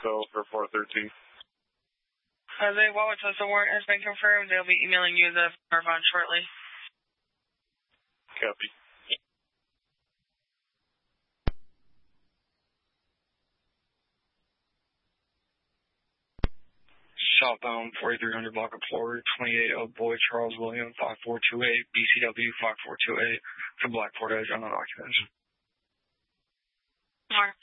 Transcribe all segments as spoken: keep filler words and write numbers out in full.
So for four thirteen. Jose, while it says the warrant has been confirmed, they'll be emailing you the bond shortly. Copy. Southbound forty-three hundred block of Florida, twenty-eight Oak Boy, Charles William, five four two eight, B C W five four two eight, to Blackport Edge, unknown occupants. Mark.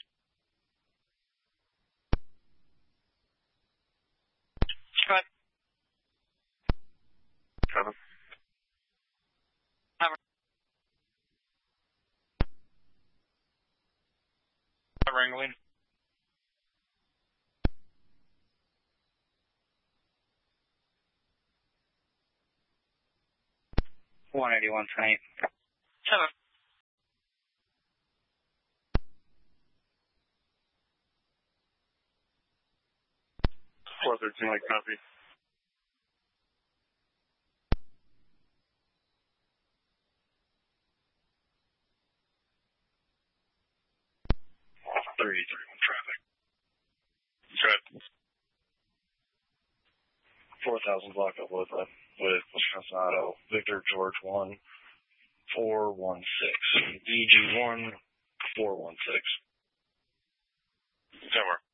Go ahead. Cover. Cover. Wrangling. one eighty-one tonight. Cover. four thirteen, like copy. three thirty-one traffic. Good. four thousand block of Woodland with Wisconsin Auto, Victor George one four one six, D G one four one six. Cover.